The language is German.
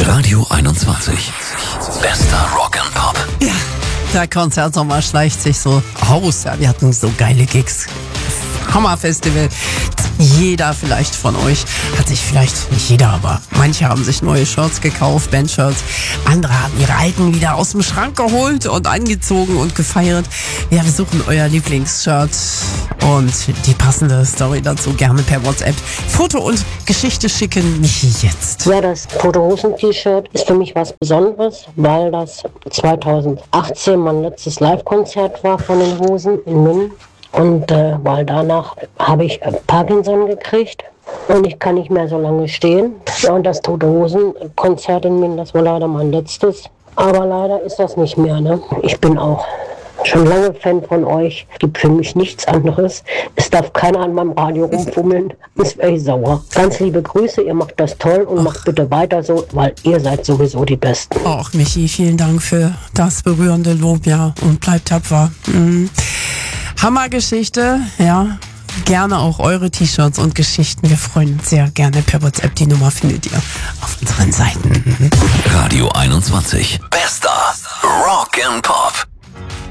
Radio 21. Bester Rock and Pop. Ja, der Konzertsommer schleicht sich so aus. Ja, wir hatten so geile Gigs. Hammerfestival. Jeder vielleicht von euch hat sich nicht jeder, aber manche haben sich neue Shirts gekauft, Bandshirts. Andere haben ihre alten wieder aus dem Schrank geholt und angezogen und gefeiert. Ja, wir suchen euer Lieblingsshirt und die passende Story dazu gerne per WhatsApp. Foto und Geschichte schicken Michi jetzt. Ja, das Tote Hosen T-Shirt ist für mich was Besonderes, weil das 2018 mein letztes Live-Konzert war von den Hosen in München. Und weil danach habe ich Parkinson gekriegt und ich kann nicht mehr so lange stehen. Ja, und das Tote Hosen Konzert in München, das war leider mein letztes. Aber leider ist das nicht mehr, ne? Ich bin auch schon lange Fan von euch. Gibt für mich nichts anderes. Es darf keiner an meinem Radio rumfummeln. Ist echt sauer. Ganz liebe Grüße, ihr macht das toll und macht bitte weiter so, weil ihr seid sowieso die Besten. Ach, Michi, vielen Dank für das berührende Lob, ja. Und bleibt tapfer. Hammergeschichte, ja. Gerne auch eure T-Shirts und Geschichten. Wir freuen uns sehr gerne per WhatsApp. Die Nummer findet ihr auf unseren Seiten. Radio 21. Bester Rock and Pop.